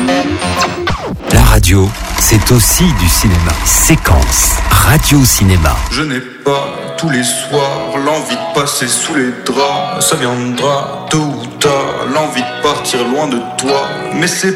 La radio, c'est aussi du cinéma. Séquence radio-cinéma. Je n'ai pas tous les soirs l'envie de passer sous les draps. Ça viendra tôt ou tard, l'envie de partir loin de toi. Mais c'est